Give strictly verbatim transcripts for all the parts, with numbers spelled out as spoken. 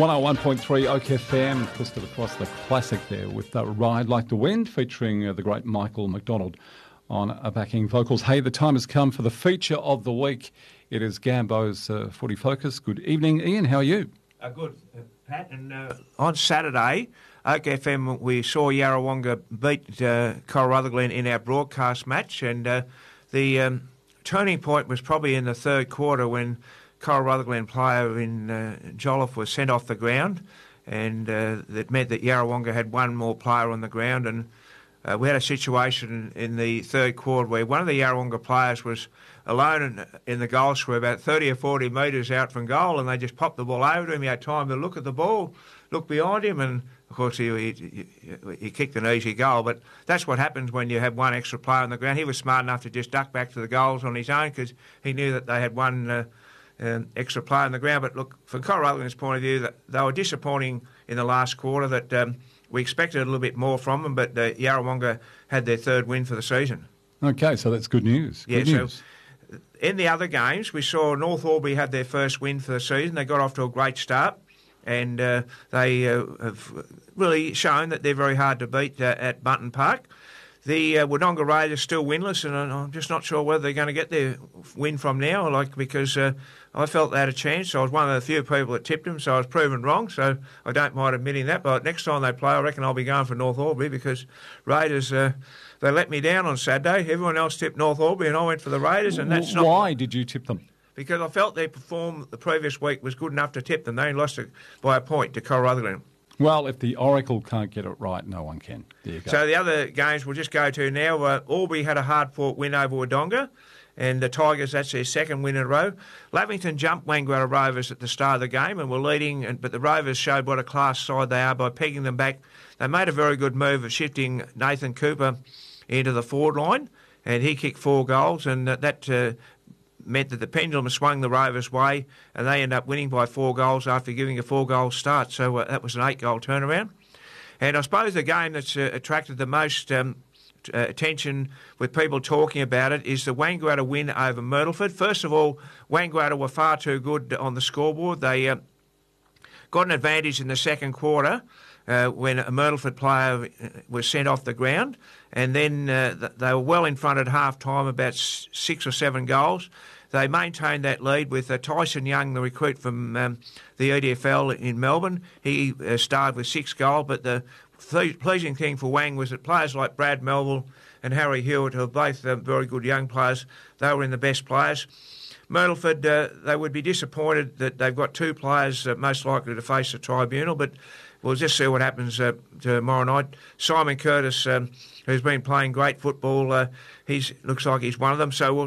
one oh one point three Oak F M, twisted across the classic there with uh, Ride Like the Wind, featuring uh, the great Michael McDonald on uh, backing vocals. Hey, the time has come for the feature of the week. It is Gambo's uh, Footy Focus. Good evening, Ian. How are you? Uh, good, uh, Pat. And uh, on Saturday, Oak F M, we saw Yarrawonga beat uh, Cole Rutherglen in our broadcast match, and uh, the um, turning point was probably in the third quarter when Cole Rutherglen player in uh, Jolliffe was sent off the ground, and uh, that meant that Yarrawonga had one more player on the ground, and uh, we had a situation in the third quarter where one of the Yarrawonga players was alone in, in the goal square about thirty or forty metres out from goal, and they just popped the ball over to him. He had time to look at the ball, look behind him, and of course he, he, he kicked an easy goal. But that's what happens when you have one extra player on the ground. He was smart enough to just duck back to the goals on his own because he knew that they had one uh, um, extra player on the ground. But look, from Cole Rutherglen's point of view, that they were disappointing in the last quarter. That um, we expected a little bit more from them, but uh, Yarrawonga had their third win for the season. Okay, so that's good news. Good yeah, news. So in the other games, we saw North Albury had their first win for the season. They got off to a great start, and uh, they uh, have really shown that they're very hard to beat uh, at Bunton Park. The uh, Wodonga Raiders still winless, and I'm just not sure whether they're going to get their win from now, like because uh, I felt they had a chance. I was one of the few people that tipped them, so I was proven wrong, so I don't mind admitting that. But next time they play, I reckon I'll be going for North Albury because Raiders, uh, they let me down on Saturday. Everyone else tipped North Albury, and I went for the Raiders, and that's not... Why did you tip them? Because I felt their perform the previous week was good enough to tip them. They only lost it by a point to Cole Rutherglen. Well, if the Oracle can't get it right, no one can. There you go. So the other games we'll just go to now. Uh, Albury had a hard-fought win over Wodonga, and the Tigers, that's their second win in a row. Lavington jumped Wangaratta Rovers at the start of the game and were leading, and, but the Rovers showed what a class side they are by pegging them back. They made a very good move of shifting Nathan Cooper into the forward line, and he kicked four goals, and uh, that... Uh, meant that the pendulum swung the Rovers' way, and they ended up winning by four goals after giving a four-goal start. So uh, that was an eight-goal turnaround. And I suppose the game that's uh, attracted the most um, t- uh, attention with people talking about it is the Wangaratta win over Myrtleford. First of all, Wangaratta were far too good on the scoreboard. They uh, got an advantage in the second quarter uh, when a Myrtleford player was sent off the ground, and then uh, they were well in front at half-time, about six or seven goals. They maintained that lead with uh, Tyson Young, the recruit from um, the E D F L in Melbourne. He uh, started with six goals, but the th- pleasing thing for Wang was that players like Brad Melville and Harry Hewitt, who are both uh, very good young players, they were in the best players. Myrtleford, uh, they would be disappointed that they've got two players uh, most likely to face the tribunal, but we'll just see what happens uh, tomorrow night. Simon Curtis, um, who's been playing great football, uh, he's looks like he's one of them, so we'll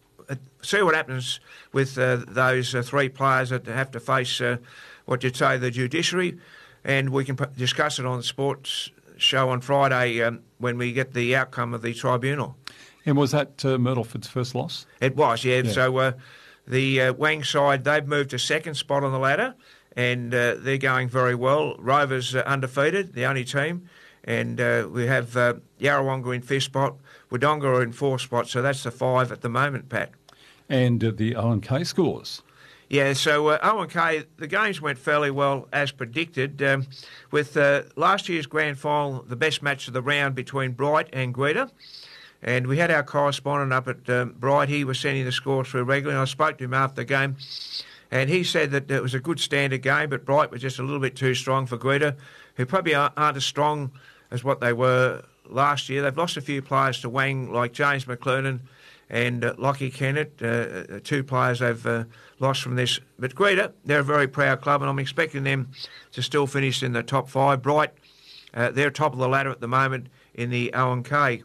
see what happens with uh, those uh, three players that have to face uh, what you'd say the judiciary, and we can p- discuss it on the sports show on Friday um, when we get the outcome of the tribunal. And was that uh, Myrtleford's first loss? It was, yeah. yeah. So uh, the uh, Wang side, they've moved to second spot on the ladder, and uh, they're going very well. Rovers uh, undefeated, the only team, and uh, we have uh, Yarrawonga in fifth spot, Wodonga are in fourth spot, so that's the five at the moment, Pat. And uh, the O and K scores? Yeah, so uh, O and K, the games went fairly well as predicted, um, with uh, last year's grand final, the best match of the round between Bright and Greta. And we had our correspondent up at um, Bright. He was sending the scores through regularly, and I spoke to him after the game, and he said that it was a good standard game, but Bright was just a little bit too strong for Greta, who probably aren't as strong as what they were last year. They've lost a few players to Wang, like James McLernan and uh, Lockie Kennett, uh, two players they've uh, lost from this. But Greta, they're a very proud club, and I'm expecting them to still finish in the top five. Bright, uh, they're top of the ladder at the moment in the O and K.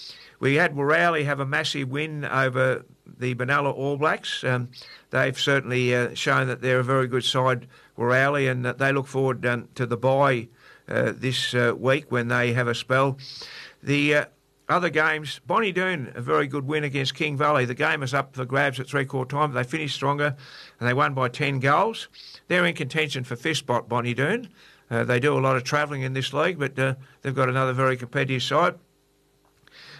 We had Warrowley have a massive win over the Benalla All Blacks. Um, they've certainly uh, shown that they're a very good side, Warrowley, and that they look forward um, to the bye uh, this uh, week when they have a spell. The uh, other games, Bonnie Doon, a very good win against King Valley. The game was up for grabs at three-quarter time. They finished stronger, and they won by ten goals. They're in contention for fifth spot, Bonnie Doon. Uh, they do a lot of travelling in this league, but uh, they've got another very competitive side.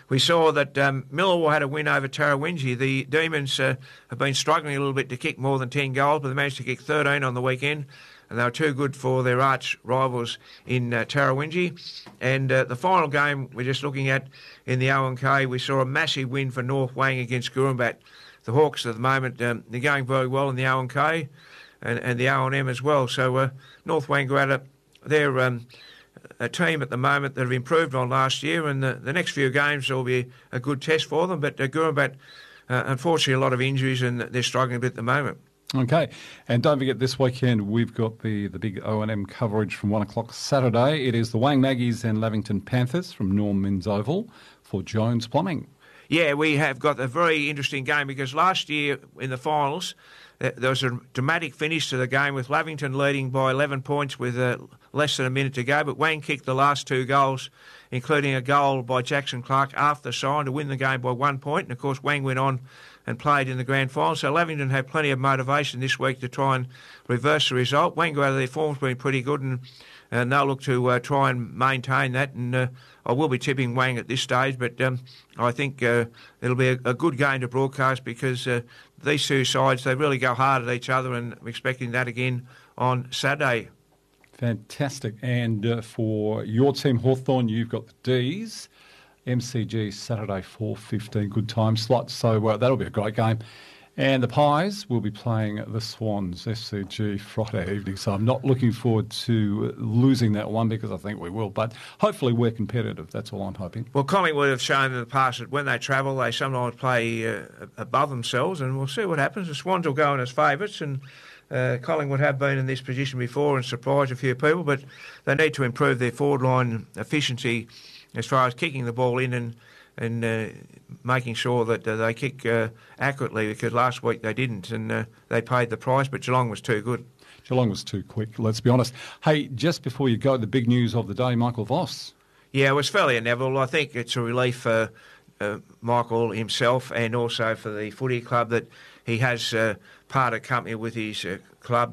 we saw that um, Millwall had a win over Tarrawingi. The Demons uh, have been struggling a little bit to kick more than ten goals, but they managed to kick thirteen on the weekend, and they were too good for their arch rivals in uh, Tarrawingi. And uh, the final game we're just looking at in the O and K, we saw a massive win for North Wang against Gurumbat. The Hawks at the moment, um, they're going very well in the O and K and, and the O and M as well. So uh, North Wangaratta, they're um, a team at the moment that have improved on last year, and the, the next few games will be a good test for them. But uh, Gurumbat, uh, unfortunately, a lot of injuries, and they're struggling a bit at the moment. Okay, and don't forget this weekend we've got the, the big O and M coverage from one o'clock Saturday. It is the Wang Maggies and Lavington Panthers from Norm Minns Oval for Jones Plumbing. Yeah, we have got a very interesting game because last year in the finals uh, there was a dramatic finish to the game with Lavington leading by eleven points with uh, less than a minute to go, but Wang kicked the last two goals, including a goal by Jackson Clark after the sign to win the game by one point. And of course Wang went on and played in the grand final, so Lavington have plenty of motivation this week to try and reverse the result. Wangaratta, their form's been pretty good, and and they'll look to uh, try and maintain that. And uh, I will be tipping Wang at this stage, but um, I think uh, it'll be a, a good game to broadcast because uh, these two sides, they really go hard at each other, and I'm expecting that again on Saturday. Fantastic. And uh, for your team, Hawthorn, you've got the D's. M C G Saturday four fifteen, good time slot, so uh, that'll be a great game. And the Pies will be playing the Swans, S C G, Friday evening, so I'm not looking forward to losing that one because I think we will, but hopefully we're competitive, that's all I'm hoping. Well, Collingwood have shown in the past that when they travel they sometimes play uh, above themselves, and we'll see what happens. The Swans will go in as favourites, and uh, Collingwood have been in this position before and surprised a few people, but they need to improve their forward line efficiency as far as kicking the ball in and and uh, making sure that uh, they kick uh, accurately, because last week they didn't, and uh, they paid the price, but Geelong was too good. Geelong was too quick, let's be honest. Hey, just before you go, the big news of the day, Michael Voss. Yeah, it was fairly inevitable. I think it's a relief for uh, Michael himself and also for the footy club that he has uh, parted company with his uh, club.